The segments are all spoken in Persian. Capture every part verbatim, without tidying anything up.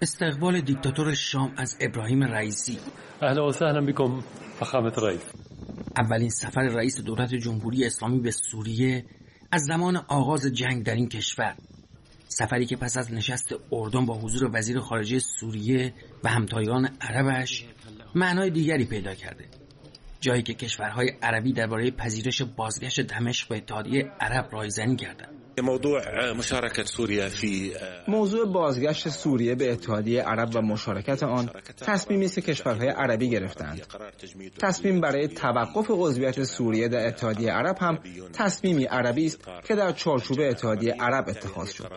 استقبال دیکتاتور شام از ابراهیم رئیسی. اهلا و سهلا بكم فخامة الرئیس. اولین سفر رئیس دولت جمهوری اسلامی به سوریه از زمان آغاز جنگ در این کشور. سفری که پس از نشست اردن با حضور وزیر خارجه سوریه و همتایان عربش معنای دیگری پیدا کرده. جایی که کشورهای عربی درباره پذیرش بازگشت دمشق به اتحادیه عرب رایزنی کردند. موضوع مشارکت سوریه فی موضوع بازگشت سوریه به اتحادیه عرب و مشارکت آن تصمیمی است که کشورهای عربی گرفتند. تصمیم برای توقف عضویت سوریه در اتحادیه عرب هم تصمیمی عربی است که در چارچوب اتحادیه عرب اتخاذ شد.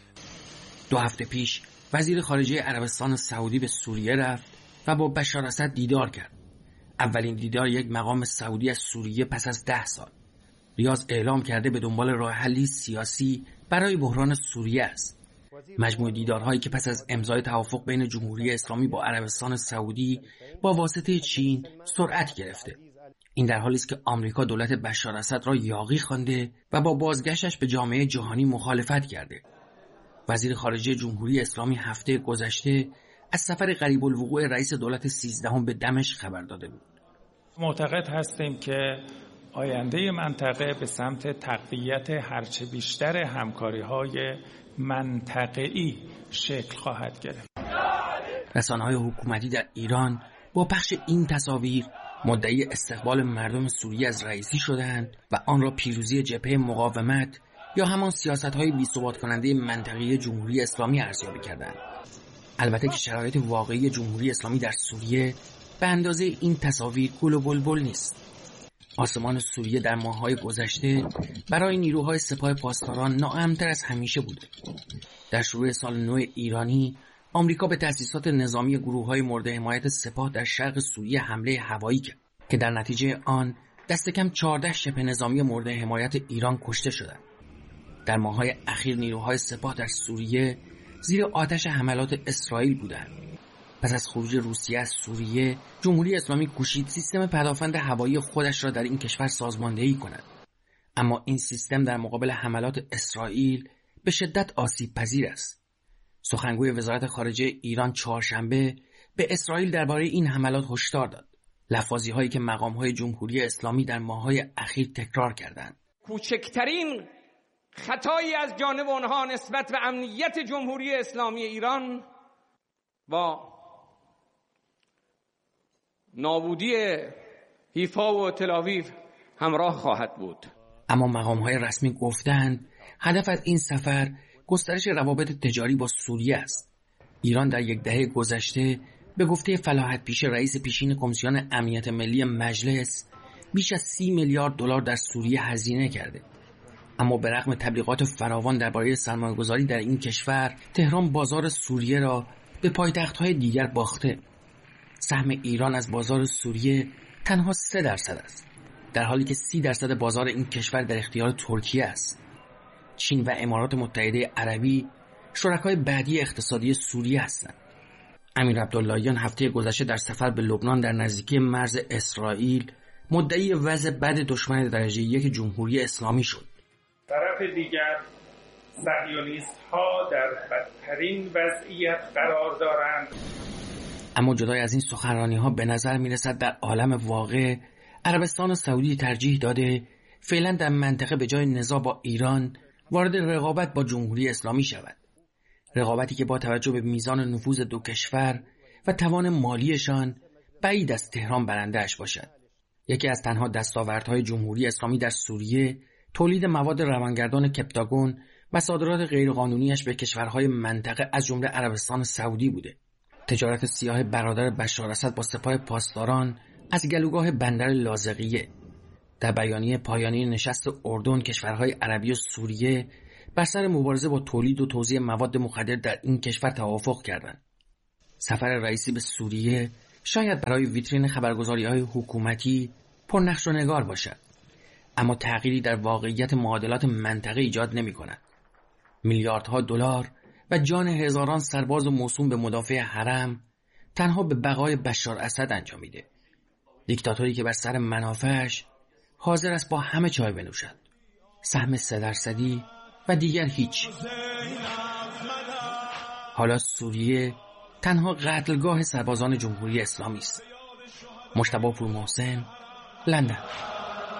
دو هفته پیش وزیر خارجه عربستان سعودی به سوریه رفت و با بشار اسد دیدار کرد. اولین دیدار یک مقام سعودی از سوریه پس از ده سال. ریاض اعلام کرده به دنبال راه حلی سیاسی برای بحران سوریه است. مجموع دیدارهایی که پس از امضای توافق بین جمهوری اسلامی با عربستان سعودی با واسطه چین سرعت گرفته. این در حالی است که آمریکا دولت بشار اسد را یاغی خوانده و با بازگشتش به جامعه جهانی مخالفت کرده. وزیر خارجه جمهوری اسلامی هفته گذشته از سفر قریب الوقوع رئیس دولت سیزدهم به دمشق خبر داده بود. معتقد هستیم که آینده منطقه به سمت تقویت هرچه بیشتر همکاری‌های منطقه‌ای شکل خواهد گرفت. رسانه‌های حکومتی در ایران با پخش این تصاویر مدعی استقبال مردم سوریه از رئیسی شدند و آن را پیروزی جبهه مقاومت یا همان سیاست‌های بی‌ثبات کننده منطقه‌ای جمهوری اسلامی ارزیابی کردند. البته که شرایط واقعی جمهوری اسلامی در سوریه به اندازه این تصاویر گل و بلبل نیست. آسمان سوریه در ماه‌های گذشته برای نیروهای سپاه پاسداران ناامن‌تر از همیشه بوده. در شروع سال نو ایرانی، آمریکا به تأسیسات نظامی گروه‌های مورد حمایت سپاه در شرق سوریه حمله هوایی کرد که در نتیجه آن دست کم چهارده شبه نظامی مورد حمایت ایران کشته شدند. در ماه‌های اخیر نیروهای سپاه در سوریه زیر آتش حملات اسرائیل بودند. پس از خروج روسیه از سوریه، جمهوری اسلامی کوشید سیستم پدافند هوایی خودش را در این کشور سازماندهی کند. اما این سیستم در مقابل حملات اسرائیل به شدت آسیب پذیر است. سخنگوی وزارت خارجه ایران چهارشنبه به اسرائیل درباره این حملات هشدار داد. لفاظی هایی که مقام های جمهوری اسلامی در ماه‌های اخیر تکرار کردند. کوچکترین خطایی از جانب آنها نسبت به امنیت جمهوری اسلامی ایران با نابودی حیفا و تل‌آویو همراه خواهد بود. اما مقام‌های رسمی گفتند هدف از این سفر گسترش روابط تجاری با سوریه است. ایران در یک دهه گذشته به گفته فلاحت پیش رئیس پیشین کمیسیون امنیت ملی مجلس بیش از سی میلیارد دلار در سوریه هزینه کرده. اما به رغم تبلیغات فراوان درباره سرمایه‌گذاری در این کشور، تهران بازار سوریه را به پایتخت‌های دیگر باخته. سهم ایران از بازار سوریه تنها سه درصد است، در حالی که سی درصد بازار این کشور در اختیار ترکیه است. چین و امارات متحده عربی شرکای بعدی اقتصادی سوریه هستند. امیر عبداللهیان هفته گذشته در سفر به لبنان در نزدیکی مرز اسرائیل مدعی وضع بد دشمن درجه یک جمهوری اسلامی شد. طرف دیگر صهیونیست ها در بدترین وضعیت قرار دارند. اما جدای از این سخنرانی ها به نظر می رسد در عالم واقع عربستان سعودی ترجیح داده فعلا در منطقه به جای نزاع با ایران وارد رقابت با جمهوری اسلامی شود. رقابتی که با توجه به میزان نفوذ دو کشور و توان مالیشان بعید از تهران برنده‌اش باشد. یکی از تنها دستاوردهای جمهوری اسلامی در سوریه تولید مواد روانگردان کپتاگون و صادرات غیرقانونیش به کشورهای منطقه از جمله عربستان سعودی بوده. تجارت سیاه برادر بشار اسد با سپاه پاسداران از گلوگاه بندر لاذقیه. در بیانیه پایانی نشست اردن، کشورهای عربی و سوریه بر سر مبارزه با تولید و توزیع مواد مخدر در این کشور توافق کردند. سفر رئیسی به سوریه شاید برای ویترین خبرگزاری‌های حکومتی پرنقش و نگار باشد، اما تغییری در واقعیت معادلات منطقه ایجاد نمی‌کند. میلیاردها دلار و جان هزاران سرباز و موسوم به مدافع حرم تنها به بقای بشار اسد انجامیده. دیکتاتوری که بر سر منافعش حاضر است با همه چای بنوشد. سهم سه درصدی و دیگر هیچ. حالا سوریه تنها قتلگاه سربازان جمهوری اسلامی است. مجتبی پورمحسن، لندن.